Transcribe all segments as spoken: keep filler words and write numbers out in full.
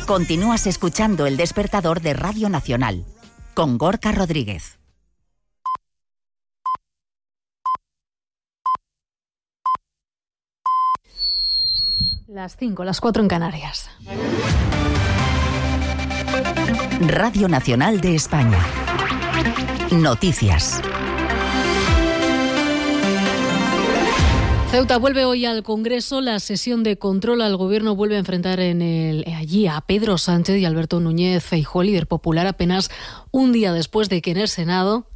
Continúas escuchando El Despertador de Radio Nacional, con Gorka Rodríguez. Las cinco, las cuatro en Canarias. Radio Nacional de España. Noticias. Ceuta vuelve hoy al Congreso. La sesión de control al Gobierno vuelve a enfrentar en el, allí a Pedro Sánchez y Alberto Núñez Feijóo, líder popular, apenas un día después de que en el Senado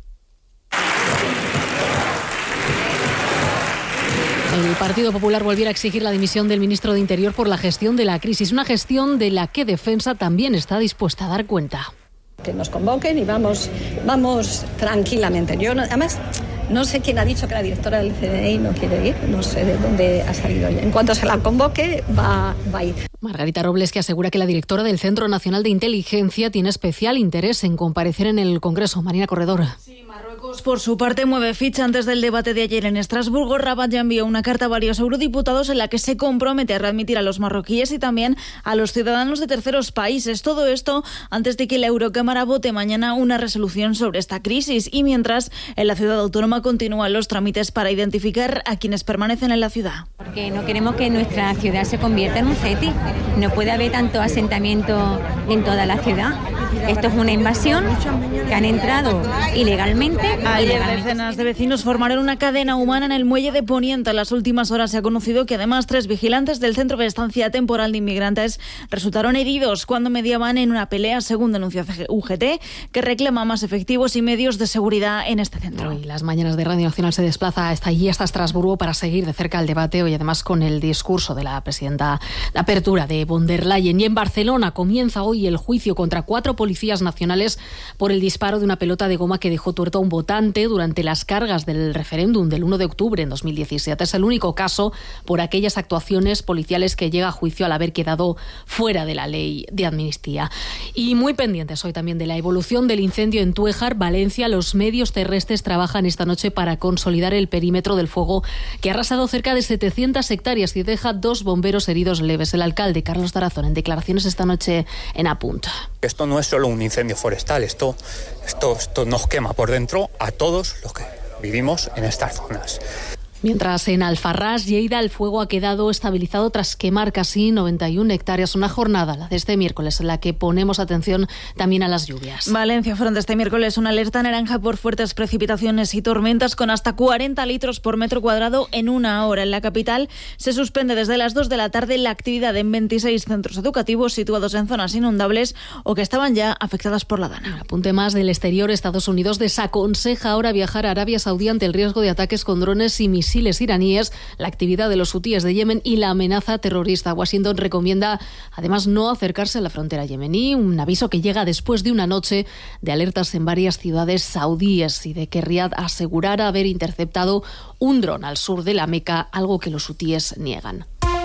el Partido Popular volviera a exigir la dimisión del ministro de Interior por la gestión de la crisis, una gestión de la que Defensa también está dispuesta a dar cuenta. Que nos convoquen y vamos, vamos tranquilamente. Yo no, además no sé quién ha dicho que la directora del C N I no quiere ir, no sé de dónde ha salido. En cuanto se la convoque, va, va a ir. Margarita Robles, que asegura que la directora del Centro Nacional de Inteligencia tiene especial interés en comparecer en el Congreso. Marina Corredor. Sí, Marruecos, por su parte, mueve ficha. Antes del debate de ayer en Estrasburgo, Rabat ya envió una carta a varios eurodiputados en la que se compromete a readmitir a los marroquíes y también a los ciudadanos de terceros países. Todo esto antes de que la Eurocámara vote mañana una resolución sobre esta crisis. Y mientras, en la ciudad autónoma continúan los trámites para identificar a quienes permanecen en la ciudad. Porque no queremos que nuestra ciudad se convierta en un ceti. No puede haber tanto asentamiento en toda la ciudad. Esto es una invasión que han entrado ilegalmente. Ayer decenas de vecinos formaron una cadena humana en el muelle de Poniente. En las últimas horas se ha conocido que además tres vigilantes del Centro de Estancia Temporal de Inmigrantes resultaron heridos cuando mediaban en una pelea, según denuncia U G T, que reclama más efectivos y medios de seguridad en este centro. Hoy las mañanas de Radio Nacional se desplaza hasta allí, hasta Estrasburgo, para seguir de cerca el debate, hoy además con el discurso de la presidenta de apertura de von der Leyen. Y en Barcelona comienza hoy el juicio contra cuatro policías nacionales por el disparo de una pelota de goma que dejó tuerto a un votante durante las cargas del referéndum del uno de octubre en dos mil diecisiete. Es el único caso por aquellas actuaciones policiales que llega a juicio al haber quedado fuera de la ley de amnistía. Y muy pendientes hoy también de la evolución del incendio en Túejar, Valencia. Los medios terrestres trabajan esta noche para consolidar el perímetro del fuego que ha arrasado cerca de setecientas hectáreas y deja dos bomberos heridos leves. El alcalde Carlos Tarazón en declaraciones esta noche en Apunta. Esto no es solo un incendio forestal, esto, esto, esto nos quema por dentro a todos los que vivimos en estas zonas. Mientras en Alfarrás, Lleida, el fuego ha quedado estabilizado tras quemar casi noventa y una hectáreas. Una jornada, la de este miércoles, en la que ponemos atención también a las lluvias. Valencia afronta este miércoles una alerta naranja por fuertes precipitaciones y tormentas con hasta cuarenta litros por metro cuadrado en una hora. En la capital se suspende desde las dos de la tarde la actividad en veintiséis centros educativos situados en zonas inundables o que estaban ya afectadas por la Dana. Un apunte más del exterior. Estados Unidos desaconseja ahora viajar a Arabia Saudí ante el riesgo de ataques con drones y misiles iraníes, la actividad de los hutíes de Yemen y la amenaza terrorista. Washington recomienda además no acercarse a la frontera yemení, un aviso que llega después de una noche de alertas en varias ciudades saudíes y de que Riad asegurara haber interceptado un dron al sur de la Meca, algo que los hutíes niegan.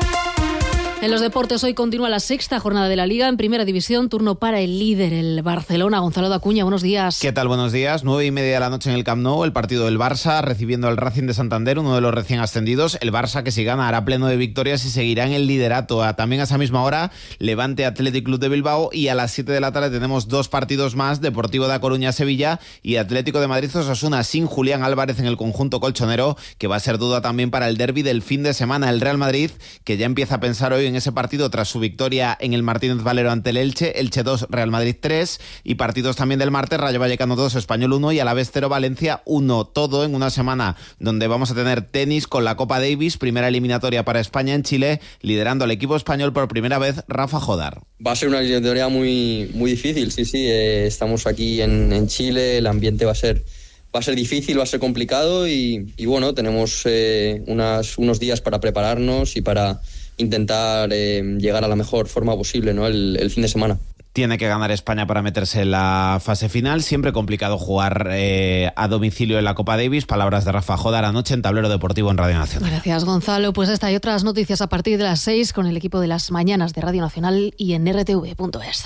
En los deportes, hoy continúa la sexta jornada de la Liga. En Primera División, turno para el líder, el Barcelona. Gonzalo de Acuña, buenos días. ¿Qué tal? Buenos días. Nueve y media de la noche en el Camp Nou, el partido del Barça recibiendo al Racing de Santander, uno de los recién ascendidos. El Barça, que si gana, hará pleno de victorias y seguirá en el liderato. También a esa misma hora, Levante Athletic Club de Bilbao, y a las siete de la tarde tenemos dos partidos más, Deportivo de A Coruña Sevilla y Atlético de Madrid Osasuna, sin Julián Álvarez en el conjunto colchonero, que va a ser duda también para el derbi del fin de semana. El Real Madrid, que ya empieza a pensar hoy en ese partido tras su victoria en el Martínez Valero ante el Elche, Elche dos, Real Madrid tres, y partidos también del martes, Rayo Vallecano dos, Español uno y Alavés cero, Valencia uno. Todo en una semana donde vamos a tener tenis con la Copa Davis, primera eliminatoria para España en Chile, liderando al equipo español por primera vez Rafa Jodar. Va a ser una eliminatoria muy, muy difícil, sí, sí, eh, estamos aquí en, en Chile, el ambiente va a ser... Va a ser difícil, va a ser complicado y, y bueno, tenemos eh, unas, unos días para prepararnos y para intentar eh, llegar a la mejor forma posible, ¿no? el, el fin de semana. Tiene que ganar España para meterse en la fase final. Siempre complicado jugar eh, a domicilio en la Copa Davis. Palabras de Rafa Jodar anoche en Tablero Deportivo en Radio Nacional. Gracias, Gonzalo. Pues esta y otras noticias a partir de las seis con el equipo de las mañanas de Radio Nacional y en R T V punto es.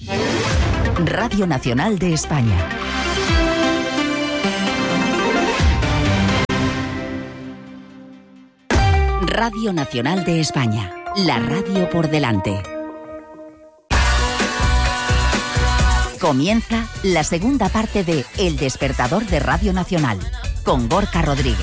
Radio Nacional de España. Radio Nacional de España, la radio por delante. Comienza la segunda parte de El Despertador de Radio Nacional, con Gorka Rodríguez.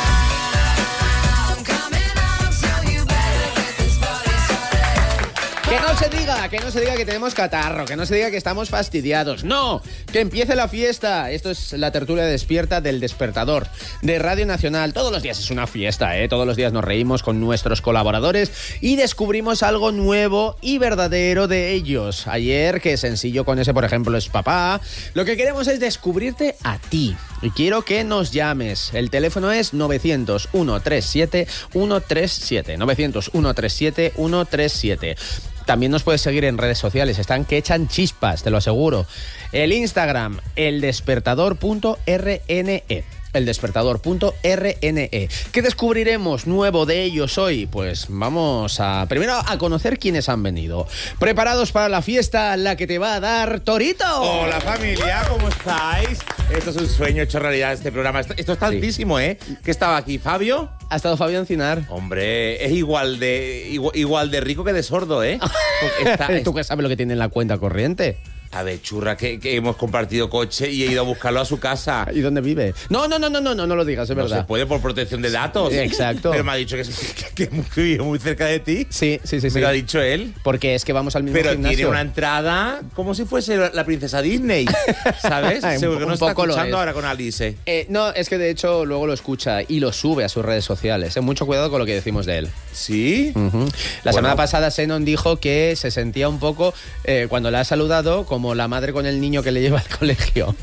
Que no se diga, que no se diga que tenemos catarro, que no se diga que estamos fastidiados. ¡No! ¡Que empiece la fiesta! Esto es la tertulia despierta del Despertador de Radio Nacional. Todos los días es una fiesta, ¿eh? Todos los días nos reímos con nuestros colaboradores y descubrimos algo nuevo y verdadero de ellos. Ayer, que sencillo con ese, por ejemplo, es papá. Lo que queremos es descubrirte a ti. Y quiero que nos llames. El teléfono es novecientos, ciento treinta y siete, ciento treinta y siete. novecientos, ciento treinta y siete, ciento treinta y siete. También nos puedes seguir en redes sociales, están que echan chispas, te lo aseguro. El Instagram, eldespertador punto r n e. eldespertador punto r n e. ¿Qué descubriremos nuevo de ellos hoy? Pues vamos a primero a conocer quiénes han venido. ¿Preparados para la fiesta, la que te va a dar Torito? Hola familia, ¿cómo estáis? Esto es un sueño hecho realidad este programa. Esto, esto está altísimo, ¿eh? ¿Qué estaba aquí? ¿Fabio? Ha estado Fabio Encinar. Hombre, es igual de igual, igual de rico que de sordo, ¿eh? Está, ¿Tú qué sabes lo que tiene en la cuenta corriente? A ver, churra, que, que hemos compartido coche y he ido a buscarlo a su casa. ¿Y dónde vive? No, no, no, no, no, no, no lo digas, es no verdad. Se puede por protección de datos. Exacto. Pero me ha dicho que, que, que vive muy cerca de ti. Sí, sí, sí. Me sí. lo ha dicho él. Porque es que vamos al mismo Pero gimnasio. tiene una entrada como si fuese la princesa Disney, ¿sabes? un, Seguro que no un está poco escuchando ahora con Alice. Eh, no, es que de hecho luego lo escucha y lo sube a sus redes sociales. Eh, mucho cuidado con lo que decimos de él. ¿Sí? Uh-huh. La bueno. semana pasada Senon dijo que se sentía un poco, eh, cuando la ha saludado, como la madre con el niño que le lleva al colegio.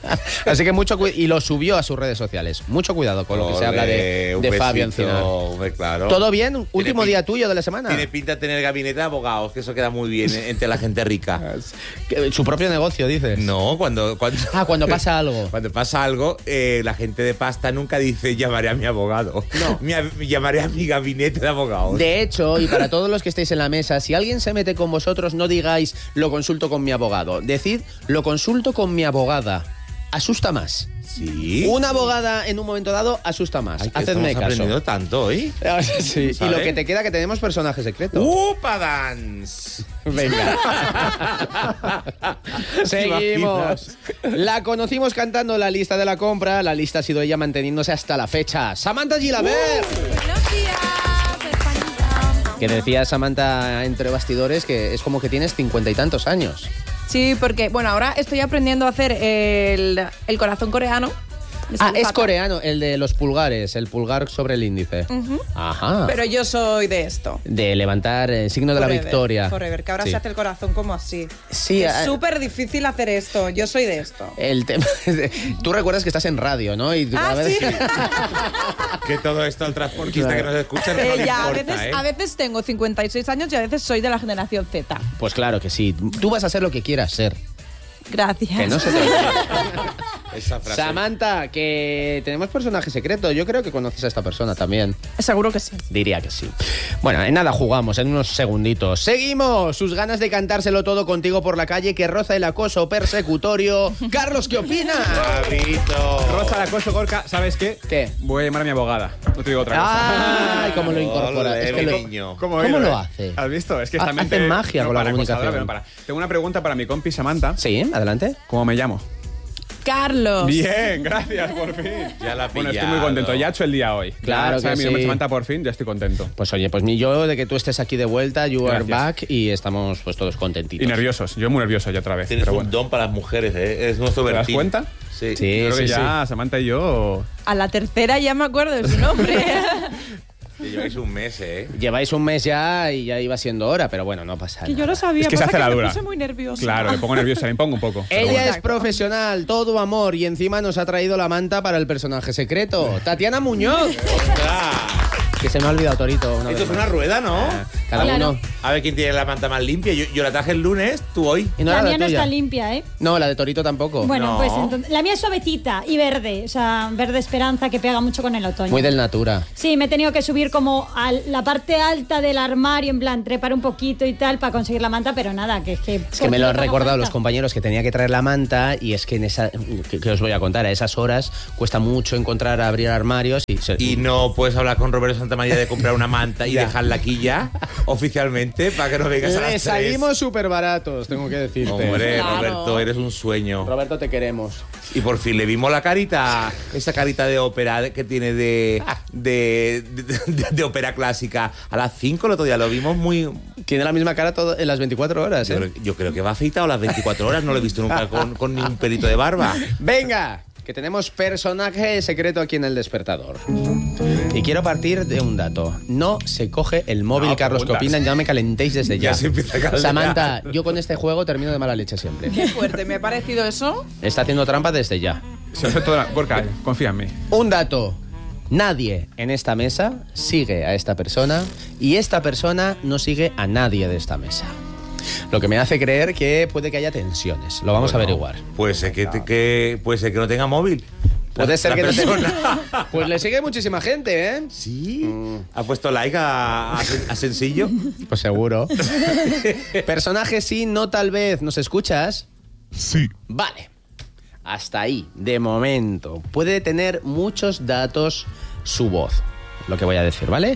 Así que mucho cuidado. Y lo subió a sus redes sociales. Mucho cuidado con lo que se habla de, de Fabio Encinar. Claro. ¿Todo bien? Último tiene día tuyo de la semana. Tiene pinta de tener gabinete de abogados, que eso queda muy bien entre la gente rica. Su propio negocio, dices. No, cuando... cuando ah, cuando pasa algo. Cuando pasa algo, eh, la gente de pasta nunca dice llamaré a mi abogado. No. Me, llamaré a mi gabinete de abogados. De hecho, y para todos los que estéis en la mesa, si alguien se mete con vosotros, no digáis lo consulto con mi abogado. Decid lo consulto con mi abogada. Asusta más. Sí. Una abogada en un momento dado asusta más. Ay, Hacedme caso. aprendido tanto hoy. Sí. Y lo que te queda, que tenemos personaje secreto. ¡Upa Dance! Venga. Seguimos. La conocimos cantando la lista de la compra. La lista ha sido ella manteniéndose hasta la fecha. Samantha Gilabert. Uh, buenos días. Que decía Samantha entre bastidores que es como que tienes cincuenta y tantos años. Sí, porque, bueno, ahora estoy aprendiendo a hacer el, el corazón coreano. Ah, es coreano, el de los pulgares, el pulgar sobre el índice. Uh-huh. Ajá. Pero yo soy de esto. De levantar el signo de forever, la victoria. Forever, que ahora sí. se hace el corazón como así. Sí. Es a... súper difícil hacer esto, yo soy de esto. El tema... Tú recuerdas que estás en radio, ¿no? Y ah, a ver... sí. Que todo esto al transportista claro. que nos escucha no eh, le ya, importa, a veces, ¿eh? a veces tengo cincuenta y seis años y a veces soy de la generación Z. Pues claro que sí. Tú vas a ser lo que quieras ser. Gracias. Que no se te olvide. Esa frase. Samantha, que tenemos personaje secreto. Yo creo que conoces a esta persona también. Seguro que sí. Diría que sí. Bueno, en nada jugamos, en unos segunditos. ¡Seguimos! Sus ganas de cantárselo todo contigo por la calle que roza el acoso persecutorio. Carlos, ¿qué opinas? Bravito. Roza el acoso, Gorka. ¿Sabes qué? ¿Qué? Voy a llamar a mi abogada. No te digo otra cosa. ¡Ay, cómo lo incorpora! Olé, es que lo... niño. ¿Cómo, ¿Cómo oído, lo eh? hace? ¿Has visto? Es que Ha- esta mente... hace magia con la para, comunicación. acosadora, para. Tengo una pregunta para mi compi Samantha. Sí, adelante. ¿Cómo me llamo? Carlos. Bien, gracias, por fin. Ya la ha Bueno, estoy pillado. muy contento. Ya he hecho el día hoy. Claro ya, ¿sabes? que Mi nombre sí. es Samantha, por fin, ya estoy contento. Pues oye, pues mi yo de que tú estés aquí de vuelta, you are Gracias. back y estamos pues todos contentitos. Y nerviosos. Yo muy nervioso ya otra vez. Tienes pero un bueno. don para las mujeres, ¿eh? Es nuestro ¿Te das Bertín. cuenta? Sí. Sí, Yo creo sí, que sí. ya Samantha y yo... A la tercera ya me acuerdo de su nombre. Que lleváis un mes, ¿eh? Lleváis un mes ya y ya iba siendo hora, pero bueno, no pasa que nada. yo lo sabía. Es que se pasa hace la me dura. puse muy nerviosa. Claro, me pongo nerviosa, me pongo un poco. pero Ella bueno. es profesional, todo amor y encima nos ha traído la manta para el personaje secreto. Tatiana Muñoz. ¡Ostras! Que se me ha olvidado Torito una Esto vez es una más. rueda, ¿no? Cada Claro. uno. A ver quién tiene la manta más limpia. Yo, yo la traje el lunes, tú hoy. Y no La era mía no tuya. está limpia, ¿eh? No, la de Torito tampoco. Bueno, No. pues entonces, la mía es suavecita y verde, o sea, verde esperanza que pega mucho con el otoño. Muy del Natura. Sí, me he tenido que subir como a la parte alta del armario, en plan, trepar un poquito y tal para conseguir la manta, pero nada, que es que... Es que me lo han recordado los compañeros que tenía que traer la manta y es que en esa que, que os voy a contar, a esas horas cuesta mucho encontrar abrir armarios y, se- Y no puedes hablar con Roberto Santamaría de comprar una manta y Ya. dejarla aquí ya. oficialmente para que no vengas a las Le tres. salimos súper baratos, tengo que decirte. Hombre, Claro. Roberto, eres un sueño. Roberto, te queremos. Y por fin le vimos la carita, esa carita de ópera que tiene de, de, de, de ópera clásica. A las cinco el otro día lo vimos muy... Tiene la misma cara todo, en las veinticuatro horas, ¿eh? Yo creo, yo creo que va afeitado las veinticuatro horas, no lo he visto nunca con, con ni un pelito de barba. Venga, que tenemos personaje secreto aquí en El Despertador. Y quiero partir de un dato. No se coge el móvil, No, Carlos, que preguntas. opinan, ya me calentéis desde ya. Ya se empieza a calentar. Samantha, yo con este juego termino de mala leche siempre. Qué fuerte, me ha parecido eso. Está haciendo trampa desde ya. Se hace toda la... Gorka, confía en mí. Un dato. Nadie en esta mesa sigue a esta persona y esta persona no sigue a nadie de esta mesa. Lo que me hace creer que puede que haya tensiones. Lo vamos Bueno, a averiguar. Puede ser que, que, puede ser que no tenga móvil. Puede La- ser la que no persona. tenga... Pues le sigue muchísima gente, ¿eh? Sí. ¿Ha puesto like a, a, a Sencillo? Pues seguro. Personaje sí, no tal vez. ¿Nos escuchas? Sí. Vale. Hasta ahí, de momento. Puede tener muchos datos su voz, lo que voy a decir, ¿vale?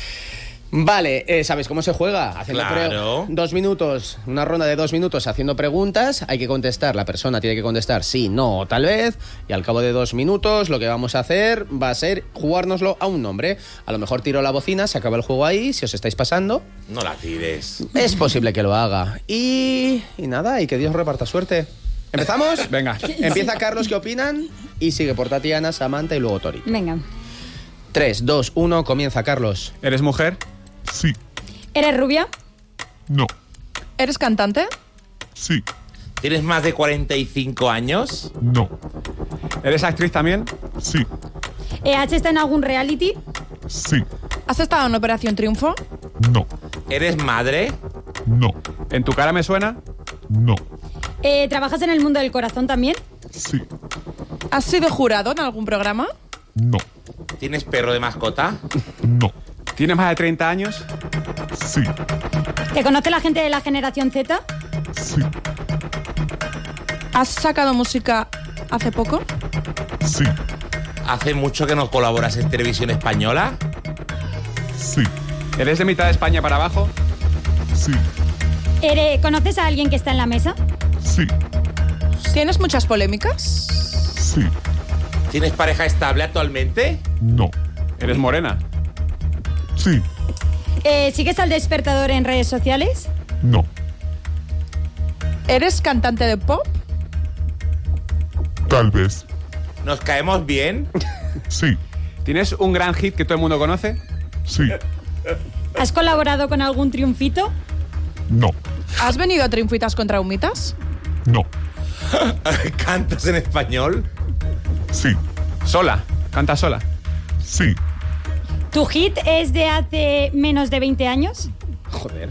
Vale, eh, ¿sabes cómo se juega? Haciendo Claro. pre- dos minutos, una ronda de dos minutos haciendo preguntas. Hay que contestar, la persona tiene que contestar sí, no o tal vez. Y al cabo de dos minutos lo que vamos a hacer va a ser jugárnoslo a un nombre. A lo mejor tiro la bocina, se acaba el juego ahí, si os estáis pasando. No la tires. Es posible que lo haga. Y, y nada, y que Dios reparta suerte. ¿Empezamos? Venga. Empieza Carlos, ¿qué opinan? Y sigue por Tatiana, Samantha y luego Tori. Venga. tres, dos, uno, comienza Carlos. ¿Eres mujer? Sí. ¿Eres rubia? No. ¿Eres cantante? Sí. ¿Tienes más de cuarenta y cinco años? No. ¿Eres actriz también? Sí. Eh, ¿Has estado en algún reality? Sí. ¿Has estado en Operación Triunfo? No. ¿Eres madre? No. ¿En tu cara me suena? No. Eh, ¿Trabajas en el mundo del corazón también? Sí. ¿Has sido jurado en algún programa? No. ¿Tienes perro de mascota? No. ¿Tienes más de treinta años? Sí. ¿Te conoce la gente de la generación Z? Sí. ¿Has sacado música hace poco? Sí. ¿Hace mucho que no colaboras en televisión española? Sí. ¿Eres de mitad de España para abajo? Sí. Ere- ¿Conoces a alguien que está en la mesa? Sí. ¿Tienes muchas polémicas? Sí. ¿Tienes pareja estable actualmente? No. ¿Eres morena? Sí. Eh, ¿Sigues al despertador en redes sociales? No. ¿Eres cantante de pop? Tal vez. ¿Nos caemos bien? Sí. ¿Tienes un gran hit que todo el mundo conoce? Sí. ¿Has colaborado con algún triunfito? No. ¿Has venido a Triunfitas contra Humitas? No. ¿Cantas en español? Sí. ¿Sola? ¿Canta sola? Sí. ¿Tu hit es de hace menos de veinte años? Joder.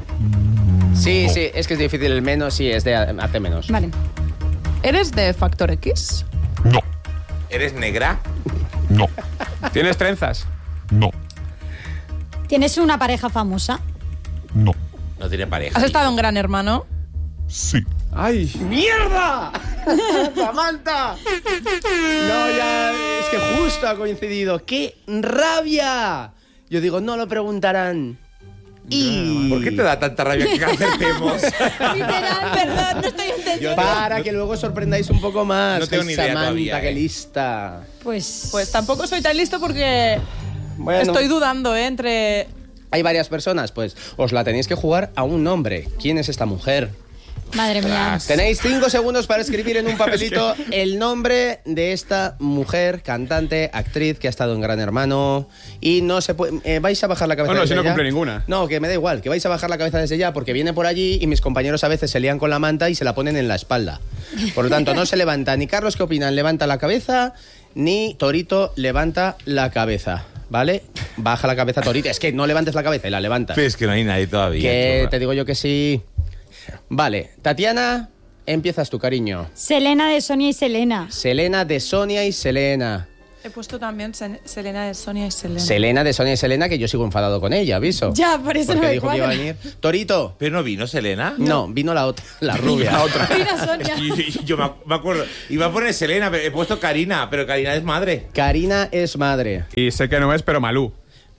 Sí, sí, es que es difícil el menos, sí, es de hace menos. Vale. ¿Eres de Factor X? No. ¿Eres negra? No. ¿Tienes trenzas? No. ¿Tienes una pareja famosa? No. No tiene pareja. ¿Has estado en Gran Hermano? Sí. ¡Ay! ¡Mierda! ¡Samantha! No, ya, es que justo ha coincidido. ¡Qué rabia! Yo digo, no lo preguntarán. Y... ¿Por qué te da tanta rabia que acertemos? Literal, perdón, no estoy entendiendo. Para que luego sorprendáis un poco más. No tengo Ay, ni idea Samantha, todavía, qué eh. lista. Pues... Pues tampoco soy tan listo porque Bueno, estoy dudando, ¿eh? Entre... hay varias personas, pues os la tenéis que jugar a un nombre. ¿Quién es esta mujer? Madre mía. Tenéis cinco segundos para escribir en un papelito el nombre de esta mujer, cantante, actriz que ha estado en Gran Hermano. Y no se puede. Eh, vais a bajar la cabeza No, no, desde si no ya. cumple ninguna. No, que me da igual, que vais a bajar la cabeza desde ya, porque viene por allí y mis compañeros a veces se lían con la manta y se la ponen en la espalda. Por lo tanto, no se levanta ni Carlos, ¿qué opinan? Levanta la cabeza, ni Torito levanta la cabeza. ¿Vale? Baja la cabeza, Torito. Es que no levantes la cabeza y la levantas. Es que no hay nadie todavía. Que te digo yo que sí. Vale, Tatiana, empiezas tu cariño. Selena de Sonia y Selena. Selena de Sonia y Selena. He puesto también Sen- Selena de Sonia y Selena. Selena de Sonia y Selena, que yo sigo enfadado con ella, aviso. Ya, por eso Porque no me dijo que iba a cuadra. venir. Torito. ¿Pero no vino Selena? No, vino la otra, la rubia. La otra. Mira, Sonia. Y- y- Yo me me acuerdo. Iba a poner Selena, pero he puesto Karina, pero Karina es madre. Karina es madre. Y sé que no es, pero Malú.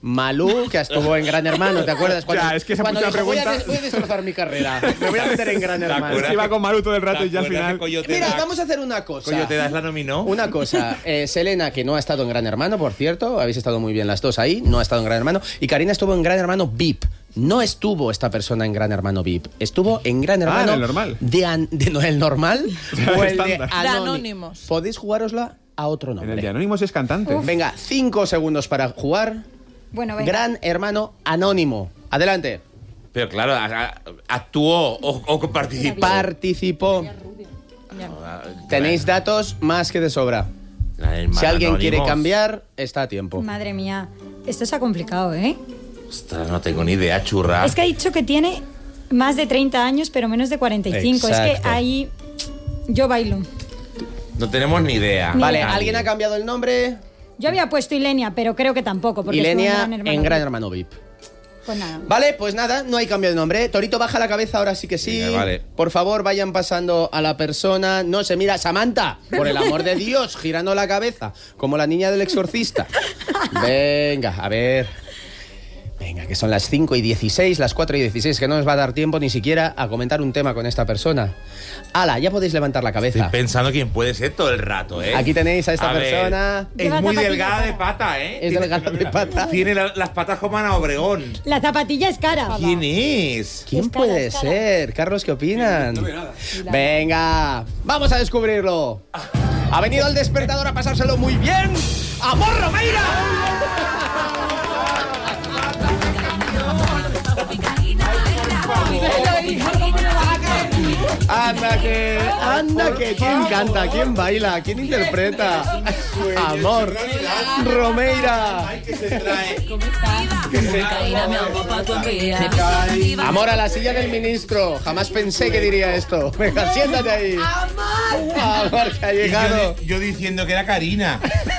Malú, que estuvo en Gran Hermano, ¿te acuerdas? Cuando, ya, es que esa cuando puta dijo, pregunta... voy a, voy a destrozar mi carrera, me voy a meter en Gran Hermano. Es que iba con Malú todo el rato y ya al final... Mira, Dax, vamos a hacer una cosa. Coyote Das la nominó. Una cosa, eh, Selena, que no ha estado en Gran Hermano, por cierto, habéis estado muy bien las dos ahí, no ha estado en Gran Hermano, y Karina estuvo en Gran Hermano V I P. No estuvo esta persona en Gran Hermano V I P, estuvo en Gran Hermano... Ah, en el normal. De, an, de no, el normal o el de De Anónimos. Podéis jugárosla a otro nombre. En el de Anónimos es cantante. Uf. Venga, cinco segundos para jugar. Bueno, venga. Gran Hermano Anónimo. Adelante. Pero claro, a- a- actuó o, o participó. Participó. Tenéis datos más que de sobra. Si alguien quiere cambiar, está a tiempo. Madre mía, esto se ha complicado, ¿eh? Ostras, no tengo ni idea, churra. Es que ha dicho que tiene más de treinta años, pero menos de cuarenta y cinco. Es que Exacto. ahí yo bailo. No tenemos ni idea. Vale, Nadie. ¿alguien ha cambiado el nombre? Yo había puesto Ilenia, pero creo que tampoco. Porque Ilenia estuvo en Gran Hermano. en Gran Hermano V I P. Pues nada. Vale, pues nada, no hay cambio de nombre. Torito, baja la cabeza, ahora sí que sí. Venga, vale. Por favor, vayan pasando a la persona. No se mira, Samantha, por el amor de Dios, girando la cabeza, como la niña del exorcista. Venga, a ver. Venga, que son las cinco y dieciséis, las cuatro y dieciséis, que no nos va a dar tiempo ni siquiera a comentar un tema con esta persona. Ala, ya podéis levantar la cabeza. Estoy pensando quién puede ser todo el rato, ¿eh? Aquí tenéis a esta A ver, persona. es Lleva muy zapatillas delgada cara. de pata, ¿eh? Es Tiene- delgada de pata. Tiene la- las patas como Ana Obregón. La zapatilla es cara. ¿Quién es? ¿Quién puede ser? Carlos, ¿qué opinan? Venga, vamos a descubrirlo. Ha venido el despertador a pasárselo muy bien. ¡Amor Romeira! Anda que, anda que, ¿quién canta? ¿Quién baila? ¿Quién interpreta? Amor Romeira. Amor a la silla del ministro. Jamás pensé que diría esto. Venga, siéntate ahí. Amor, que ha llegado. Yo, yo diciendo que era Karina.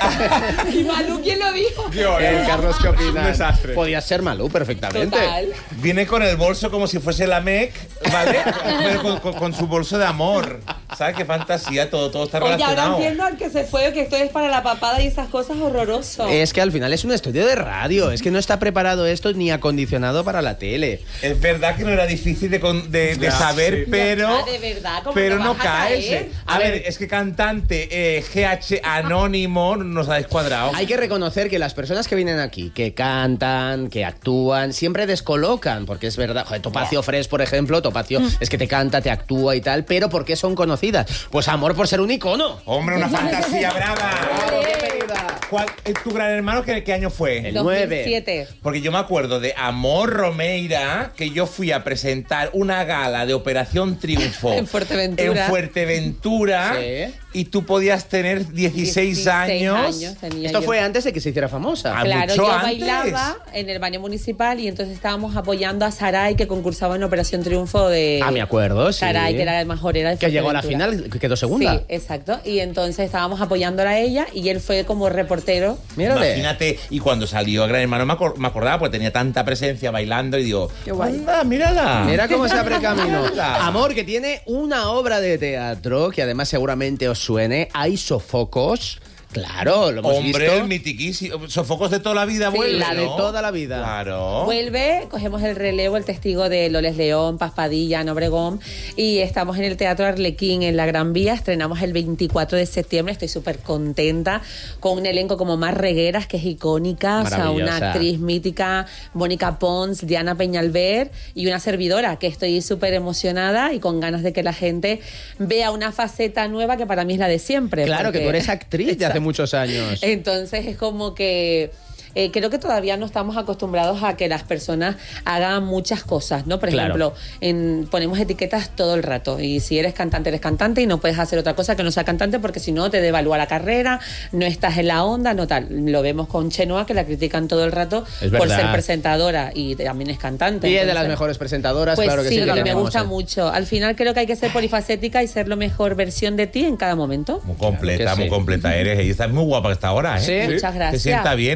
¿Y Malú quién lo dijo? Eh, Carlos, ¿qué opinas? Un desastre. Podía ser Malú perfectamente. Total. Viene con el bolso como si fuese la M E C, ¿vale? Pero con, con- con su bolso de amor. ¿Sabes qué fantasía? Todo, todo está Oye, ahora relacionado. entiendo al que se fue, que esto es para la papada y esas cosas horroroso. Es que al final es un estudio de radio. Es que no está preparado esto ni acondicionado para la tele. Es verdad que no era difícil de, con- de- de Ya, saber, sí. pero... Ya, de verdad, ¿cómo pero te no vas a caes. caer? A ver, es que cantante eh, G H Anónimo nos ha descuadrado. Hay que reconocer que las personas que vienen aquí, que cantan, que actúan, siempre descolocan, porque es verdad. Joder, Topacio Fresh, por ejemplo, Topacio es que te canta, te actúa y tal, pero ¿por qué son conocidas? Pues amor por ser un icono. Hombre, una fantasía brava. Bienvenida. ¿Cuál, eh, ¿Tu gran hermano qué, qué año fue? El dos mil siete. nueve. Porque yo me acuerdo de Amor Romeira, que yo fui a presentar una gala de Operación Triunfo En Fuerteventura. en Fuerteventura, Sí. y tú podías tener dieciséis años. tenía Esto yo. fue antes de que se hiciera famosa. Ah, Claro, mucho yo antes. bailaba en el baño municipal y entonces estábamos apoyando a Saray, que concursaba en Operación Triunfo de... Ah, me acuerdo, sí. Saray, que era el mejorera de Que llegó a la Fuerteventura. final, que quedó segunda. Sí, exacto. Y entonces estábamos apoyándola a ella y él fue como reportero. Mírale. Imagínate, y cuando salió a Gran Hermano me, acor- me acordaba, porque tenía tanta presencia bailando, y digo, Qué guay. anda, mírala. Mira cómo se abre camino. Mírala. Amor, que tiene una obra de teatro que además seguramente os suene. Hay sofocos. Claro, lo hemos Hombre, visto. el mitiquísimo. Sofocos de toda la vida, Sí, vuelve, La de ¿no? toda la vida. Claro. Vuelve, cogemos el relevo, el testigo de Loles León, Paz Padilla, Ana Obregón, y estamos en el Teatro Arlequín en la Gran Vía. Estrenamos el veinticuatro de septiembre. Estoy súper contenta, con un elenco como Mar Regueras, que es icónica, o sea, Maravillosa. una actriz mítica, Mónica Pons, Diana Peñalver, y una servidora, que estoy súper emocionada y con ganas de que la gente vea una faceta nueva que para mí es la de siempre. Claro, que porque- tú eres actriz de hace muchos años. Entonces es como que eh, creo que todavía no estamos acostumbrados a que las personas hagan muchas cosas, ¿no? Por Claro. ejemplo, en, ponemos etiquetas todo el rato, y si eres cantante, eres cantante y no puedes hacer otra cosa que no sea cantante, porque si no te devalúa la carrera, no estás en la onda, no tal. Lo vemos con Chenoa, que la critican todo el rato Es por verdad. ser presentadora y también es cantante. Y es de entonces- las mejores presentadoras, Pues claro que sí, sí. que a mí me tenemos, gusta eh. mucho. Al final creo que hay que ser polifacética y ser la mejor versión de ti en cada momento. Muy completa, Claro que muy sí. completa eres. Y estás muy guapa hasta ahora, ¿eh? Sí. Muchas gracias. Te sienta bien, ¿eh? Gracias.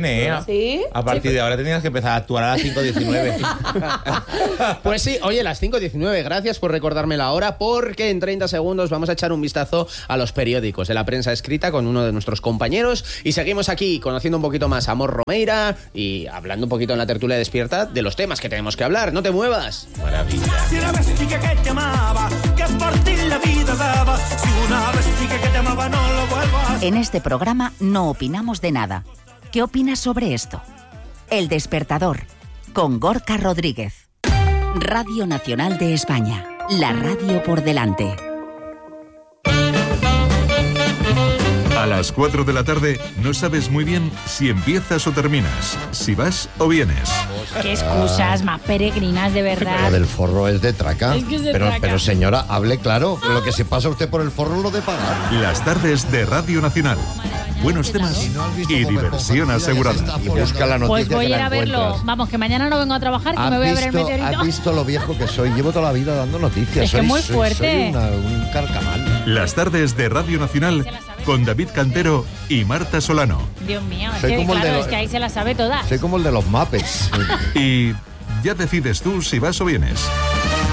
¿Sí? A partir de ahora tenías que empezar a actuar a las cinco diecinueve. Pues sí, oye, las cinco diecinueve, gracias por recordarme la hora, porque en treinta segundos vamos a echar un vistazo a los periódicos de la prensa escrita con uno de nuestros compañeros y seguimos aquí conociendo un poquito más a Mor Romeira y hablando un poquito en la tertulia despierta de los temas que tenemos que hablar. No te muevas. Maravilla. Si una bestia que te amaba, que por ti la vida daba, si una bestia que te amaba no lo vuelvas. En este programa no opinamos de nada. ¿Qué opinas sobre esto? El Despertador, con Gorka Rodríguez. Radio Nacional de España, la radio por delante. A las cuatro de la tarde no sabes muy bien si empiezas o terminas, si vas o vienes. Qué excusas más peregrinas, de verdad. Lo del forro es de traca. Es que es de pero, traca. pero señora, hable claro. Lo que se pasa usted por el forro es lo de pagar. Las tardes de Radio Nacional. Buenos temas y diversión asegurada. Y busca la noticia. Pues voy a que ir la a verlo. encuentras. Vamos, que mañana no vengo a trabajar, que ¿Has me voy a ver el visto, meteorito. has visto lo viejo que soy? Llevo toda la vida dando noticias. Es que soy, muy soy- fuerte. soy una- un carcamal. Las tardes de Radio Nacional con David Cantero y Marta Solano. Dios mío, es Soy que como el claro, de es los- que ahí se la sabe toda. Soy como el de los Muppets. Y ya decides tú si vas o vienes.